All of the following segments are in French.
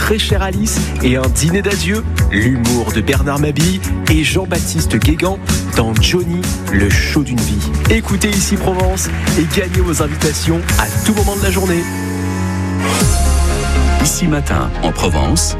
très chère Alice et un dîner d'adieu, l'humour de Bernard Mabille et Jean-Baptiste Guégan dans Johnny, le show d'une vie. Écoutez Ici Provence et gagnez vos invitations à tout moment de la journée. Ici Matin en Provence,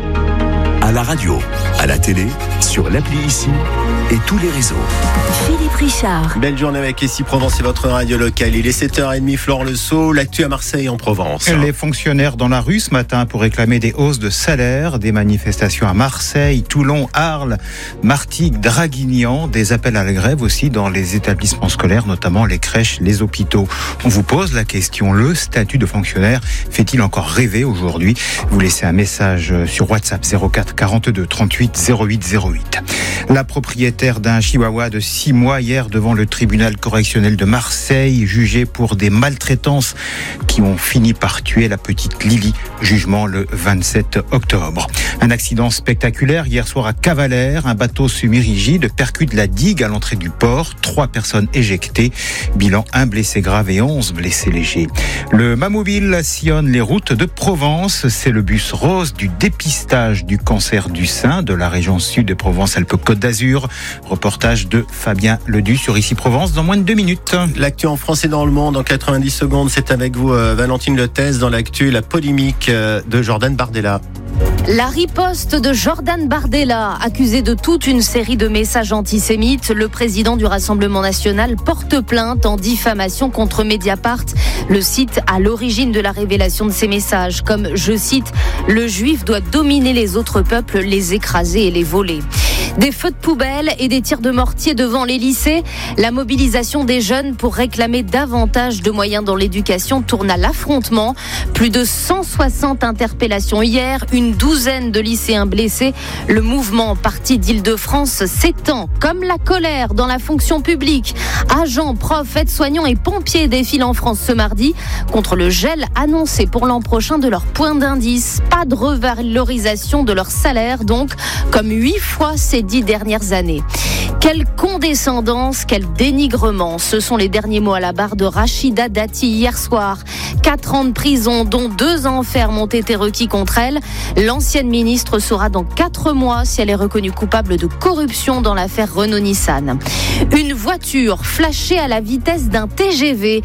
à la radio, à la télé, sur l'appli Ici et tous les réseaux. Philippe Richard. Belle journée avec Ici Provence et votre radio locale. Il est 7h30, Flore Le Sceau, l'actu à Marseille en Provence. Les fonctionnaires dans la rue ce matin pour réclamer des hausses de salaire, des manifestations à Marseille, Toulon, Arles, Martigues, Draguignan, des appels à la grève aussi dans les établissements scolaires, notamment les crèches, les hôpitaux. On vous pose la question, le statut de fonctionnaire fait-il encore rêver aujourd'hui ? Vous laissez un message sur WhatsApp 04 42 38 08 08. La propriétaire d'un chihuahua de 6 mois hier devant le tribunal correctionnel de Marseille, jugée pour des maltraitances qui ont fini par tuer la petite Lily. Jugement le 27 octobre. Un accident spectaculaire hier soir à Cavalère. Un bateau semi-rigide percute la digue à l'entrée du port. 3 personnes éjectées. Bilan 1 blessé grave et 11 blessés légers. Le Mamobile sillonne les routes de Provence. C'est le bus rose du dépistage du cancer du sein de la région sud de Provence-Alpes-Côte d'Azur. Reportage de Fabien Ledu sur Ici Provence dans moins de 2 minutes. L'actu en France et dans le monde en 90 secondes. C'est avec vous Valentine Lethèse dans l'actu, la polémique de Jordan Bardella. La riposte de Jordan Bardella, accusé de toute une série de messages antisémites. Le président du Rassemblement national porte plainte en diffamation contre Mediapart, le site à l'origine de la révélation de ces messages, comme, je cite, « Le juif doit dominer les autres peuples, les écraser et les voler ». Des feux de poubelle et des tirs de mortier devant les lycées. La mobilisation des jeunes pour réclamer davantage de moyens dans l'éducation tourne à l'affrontement. Plus de 160 interpellations hier, une douzaine de lycéens blessés. Le mouvement parti d'Île-de-France s'étend comme la colère dans la fonction publique. Agents, profs, aides-soignants et pompiers défilent en France ce mardi contre le gel annoncé pour l'an prochain de leur point d'indice. Pas de revalorisation de leur salaire donc, comme 8 fois ces 10 dernières années. Quelle condescendance, quel dénigrement. Ce sont les derniers mots à la barre de Rachida Dati hier soir. 4 ans de prison, dont 2 ans ferme ont été requis contre elle. L'ancienne ministre saura dans 4 mois si elle est reconnue coupable de corruption dans l'affaire Renault-Nissan. Une voiture flashée à la vitesse d'un TGV.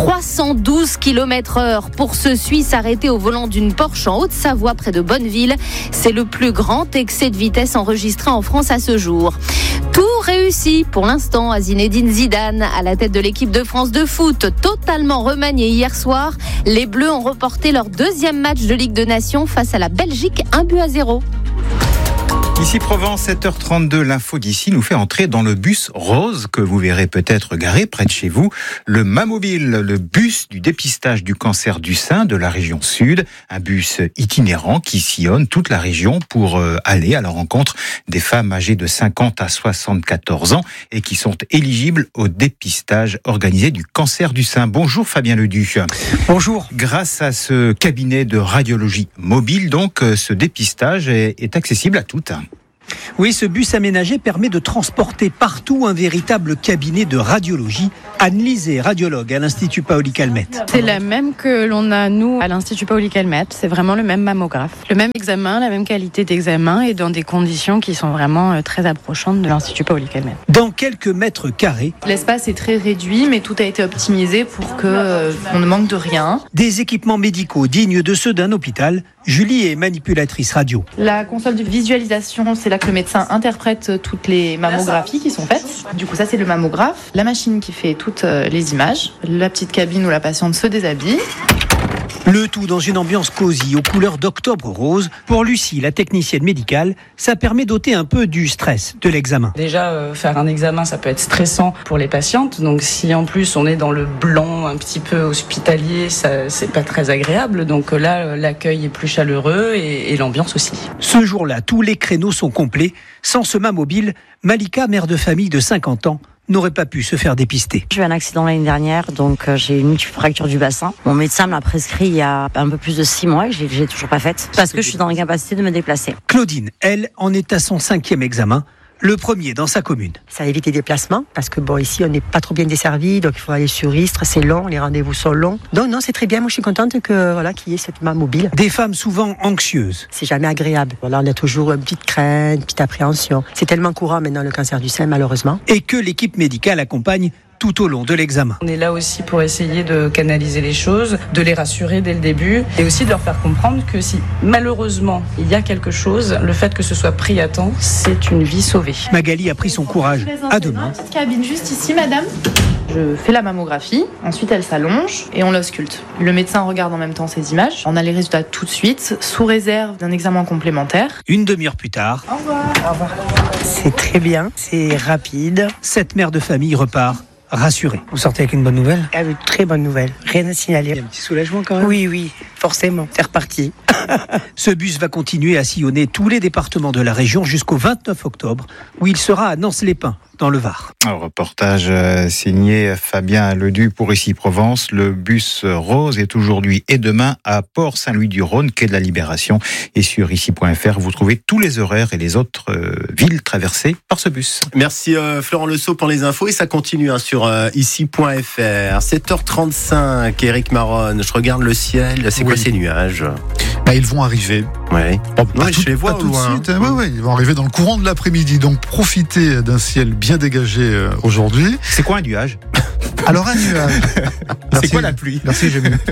312 km/h pour ce Suisse arrêté au volant d'une Porsche en Haute-Savoie près de Bonneville. C'est le plus grand excès de vitesse enregistré en France à ce jour. Tout réussi pour l'instant à Zinedine Zidane à la tête de l'équipe de France de foot, totalement remaniée hier soir. Les Bleus ont reporté leur 2e match de Ligue des Nations face à la Belgique, 1-0. Ici Provence, 7h32, l'info d'ici nous fait entrer dans le bus rose que vous verrez peut-être garé près de chez vous. Le Mamobile, le bus du dépistage du cancer du sein de la région sud. Un bus itinérant qui sillonne toute la région pour aller à la rencontre des femmes âgées de 50 à 74 ans et qui sont éligibles au dépistage organisé du cancer du sein. Bonjour Fabien Ledu. Bonjour. Grâce à ce cabinet de radiologie mobile, donc, ce dépistage est accessible à toutes. Oui, ce bus aménagé permet de transporter partout un véritable cabinet de radiologie. Anne-Lise est radiologue à l'Institut Paoli-Calmettes. C'est la même que l'on a, nous, à l'Institut Paoli-Calmettes. C'est vraiment le même mammographe. Le même examen, la même qualité d'examen et dans des conditions qui sont vraiment très approchantes de l'Institut Paoli-Calmettes. Dans quelques mètres carrés. L'espace est très réduit, mais tout a été optimisé pour qu'on ne manque de rien. Des équipements médicaux dignes de ceux d'un hôpital. Julie est manipulatrice radio. La console de visualisation, c'est là que le médecin interprète toutes les mammographies qui sont faites. Du coup, ça, c'est le mammographe. La machine qui fait toutes les images. La petite cabine où la patiente se déshabille. Le tout dans une ambiance cosy aux couleurs d'octobre rose. Pour Lucie, la technicienne médicale, ça permet d'ôter un peu du stress de l'examen. Déjà, faire un examen, ça peut être stressant pour les patientes. Donc si en plus on est dans le blanc un petit peu hospitalier, ça, c'est pas très agréable. Donc là, l'accueil est plus chaleureux et l'ambiance aussi. Ce jour-là, tous les créneaux sont complets. Sans ce Mamobile, Malika, mère de famille de 50 ans, n'aurait pas pu se faire dépister. J'ai eu un accident l'année dernière, donc j'ai une fracture du bassin. Mon médecin me l'a prescrit il y a un peu plus de 6 mois et j'ai toujours pas faite parce que je suis dans l'incapacité de me déplacer. Claudine, elle, en est à son 5e examen. le premier dans sa commune. Ça évite les déplacements parce que ici on n'est pas trop bien desservi, donc il faut aller sur Istres, c'est long, les rendez-vous sont longs. Donc non, c'est très bien. Moi, je suis contente qu'il y ait cette main mobile. Des femmes souvent anxieuses. C'est jamais agréable. On a toujours une petite crainte, une petite appréhension. C'est tellement courant maintenant le cancer du sein, malheureusement. Et que l'équipe médicale accompagne tout au long de l'examen. On est là aussi pour essayer de canaliser les choses, de les rassurer dès le début et aussi de leur faire comprendre que si malheureusement il y a quelque chose, le fait que ce soit pris à temps, c'est une vie sauvée. Magali a pris son courage à deux mains. Petite cabine juste ici, madame. Je fais la mammographie, ensuite elle s'allonge et on l'ausculte. Le médecin regarde en même temps ces images. On a les résultats tout de suite, sous réserve d'un examen complémentaire. Une demi-heure plus tard. Au revoir. Au revoir. C'est très bien, c'est rapide. Cette mère de famille repart rassurée. Vous sortez avec une bonne nouvelle ? Avec une très bonne nouvelle, rien à signaler. Il y a un petit soulagement quand même ? Oui, forcément, c'est reparti. Ce bus va continuer à sillonner tous les départements de la région jusqu'au 29 octobre, où il sera à Nance-les-Pins, dans le Var. Un reportage signé Fabien Ledu pour Ici Provence. Le bus rose est aujourd'hui et demain à Port-Saint-Louis-du-Rhône, quai de la Libération. Et sur ici.fr, vous trouvez tous les horaires et les autres villes traversées par ce bus. Merci Florent Le Sceau pour les infos et ça continue sur ici.fr. 7h35, Éric Maronne, je regarde le ciel, c'est quoi ces nuages ? Ils vont arriver. Ouais. Je les vois tout de suite. Ils vont arriver dans le courant de l'après-midi. Donc profitez d'un ciel bien dégagé aujourd'hui. C'est quoi un nuage ? Alors un nuage. C'est quoi la pluie ? Merci, j'ai vu.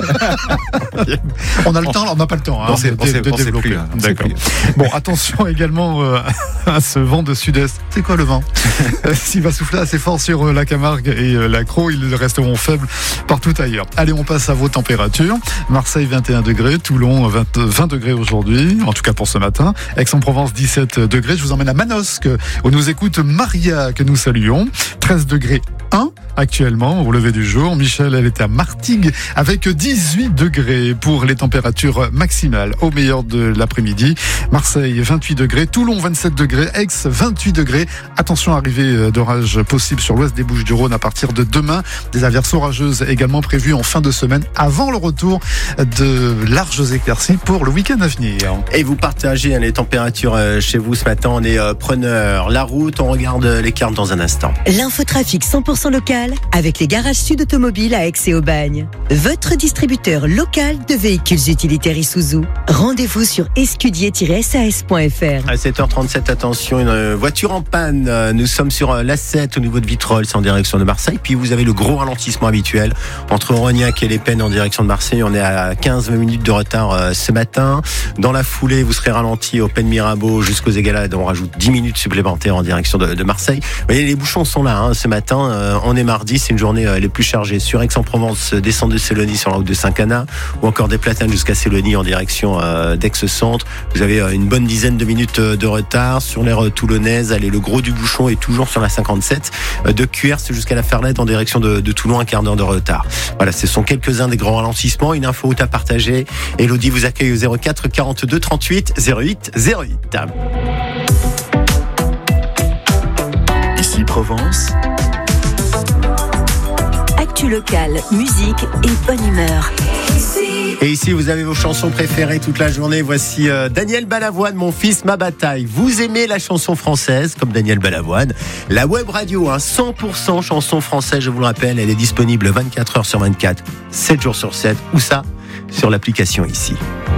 On a le temps, on n'a pas le temps de développer. Plus, d'accord. Bon, attention également à ce vent de sud-est. C'est quoi le vent ? S'il va souffler assez fort sur la Camargue et la Crau, ils resteront faibles partout ailleurs. Allez, on passe à vos températures. Marseille 21 degrés, Toulon 20 degrés aujourd'hui, en tout cas pour ce matin. Aix-en-Provence 17 degrés. Je vous emmène à Manosque où nous écoute Maria que nous saluons. 13 degrés 1 actuellement au lever du jour. Michel, elle était à Martigues avec 18 degrés pour les températures maximales au meilleur de l'après-midi. Marseille 28 degrés, Toulon 27 degrés, Aix 28 degrés. Attention, arrivée d'orage possible sur l'ouest des Bouches-du-Rhône à partir de demain. Des averses orageuses également prévues en fin de semaine avant le retour de larges éclaircies pour le week-end à venir. Et vous partagez les températures chez vous ce matin. On est preneur. La route, on regarde les cartes dans un instant. L'infotrafic 100% local avec les garages Sud Automobiles à Aix et Aubagne. Votre distributeur local de véhicules utilitaires Isuzu. Rendez-vous sur escudier-sas.fr. À 7h37, attention, une voiture en panne. Nous sommes sur l'A7 au niveau de Vitrolles, c'est en direction de Marseille. Puis vous avez le gros ralentissement habituel entre Rognac et Les Pennes en direction de Marseille. On est à 15 minutes de retard ce matin. Dans la foulée, vous serez ralenti au Pennes Mirabeau jusqu'aux Égalades. On rajoute 10 minutes supplémentaires en direction de Marseille. Vous voyez, les bouchons sont là ce matin. On est mardi, c'est une journée les plus chargées. Sur Aix-en-Provence, descente de Sélonie sur la route de Saint-Cana ou encore des Platanes jusqu'à Sélonie en direction d'Aix-Centre. Vous avez une bonne dizaine de minutes de retard. Sur l'aire toulonnaise, allez, le gros du bouchon est toujours sur la 57. De Cuers jusqu'à la Ferlette en direction de Toulon, un quart d'heure de retard. Voilà, ce sont quelques-uns des grands ralentissements. Une info à partager. Elodie vous accueille au 04 42 38 08 08. Ici Provence. Actu local, musique et bonne humeur. Et ici, vous avez vos chansons préférées toute la journée. Voici Daniel Balavoine, Mon fils, ma bataille. Vous aimez la chanson française, comme Daniel Balavoine. La web radio, 100% chanson française, je vous le rappelle, elle est disponible 24 heures sur 24, 7 jours sur 7. Où ça ? Sur l'application ici.